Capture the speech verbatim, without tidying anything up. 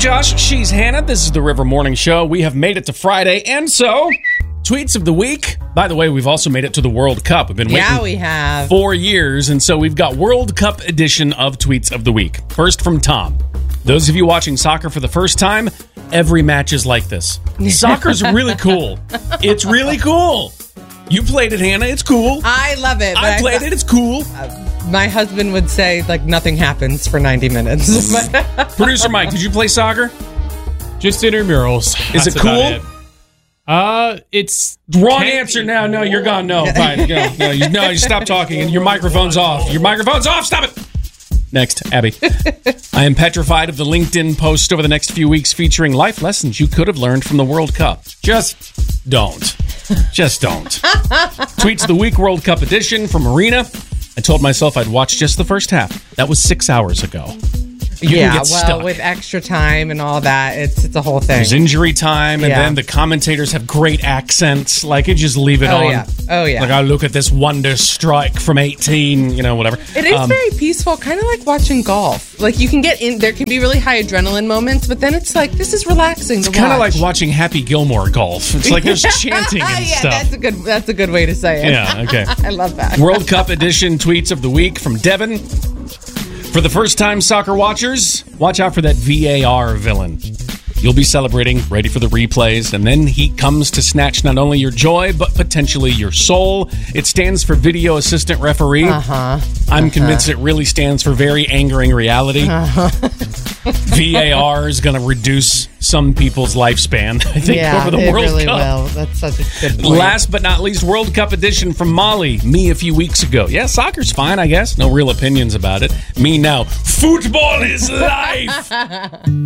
Josh. She's Hannah. This is the River Morning Show. We have made it to Friday, and so tweets of the week. By the way, we've also made it to the World Cup. We've been waiting yeah, we have. four years, and so we've got World Cup edition of tweets of the week. First from Tom. Those of you watching soccer for the first time, every match is like this. Soccer's really cool. It's really cool. You played it, Hannah. It's cool. I love it. I played I, it. It's cool. Uh, my husband would say, like, nothing happens for ninety minutes. Producer Mike, did you play soccer? Just intramurals. Is That's it cool? It. Uh, it's wrong can- answer now. No, you're gone. No, fine. No, no, you, no, you stop talking and your microphone's off. Your microphone's off. Stop it. Next, Abby. I am petrified of the LinkedIn post over the next few weeks featuring life lessons you could have learned from the World Cup. Just don't. Just don't. Tweets of the Week World Cup edition from Marina. I told myself I'd watch just the first half. That was six hours ago. You yeah, can well, get stuck. With extra time and all that, it's it's a whole thing. There's injury time, and yeah. then the commentators have great accents. Like, it just leave it oh, on. Yeah. Oh, yeah. Like, I look at this wonder strike from eighteen, you know, whatever. It is um, very peaceful, kind of like watching golf. Like, you can get in, there can be really high adrenaline moments, but then it's like, this is relaxing It's to kind of watch. like watching Happy Gilmore golf. It's like there's chanting and yeah, stuff. that's a good that's a good way to say it. Yeah, okay. I love that. World Cup edition tweets of the week from Devin. For the first-time soccer watchers, watch out for that V A R villain. You'll be celebrating, ready for the replays, and then he comes to snatch not only your joy, but potentially your soul. It stands for Video Assistant Referee. Uh-huh. I'm uh-huh. convinced it really stands for Very Angering Reality. Uh-huh. V A R is going to reduce some people's lifespan, I think, yeah, over the it World really Cup. Will. That's such a good point. Last but not least, World Cup edition from Molly. Me a few weeks ago. Yeah, soccer's fine, I guess. No real opinions about it. Me now. Football is life!